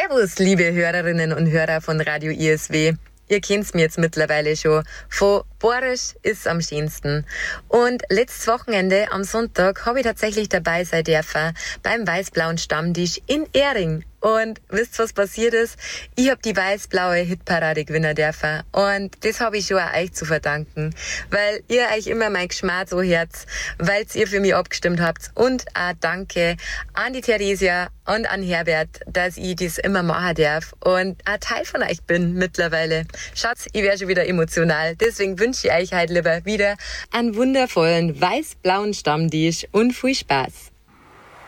Servus, liebe Hörerinnen und Hörer von Radio ISW. Ihr kennt's mir jetzt mittlerweile schon. Von Borisch ist am schönsten. Und letztes Wochenende am Sonntag habe ich tatsächlich dabei sein dürfen beim weiß-blauen Stammtisch in Ehring. Und wisst was passiert ist? Ich habe die weiß-blaue Hitparade gewinnen dürfen. Und das habe ich schon auch euch zu verdanken. Weil ihr euch immer mein Geschmack so hört, weil ihr für mich abgestimmt habt. Und auch danke an die Theresia und an Herbert, dass ich das immer machen darf. Und ein Teil von euch bin mittlerweile. Schatz, ich wäre schon wieder emotional. Deswegen wünsche ich euch heute lieber wieder einen wundervollen weiß-blauen Stammtisch und viel Spaß.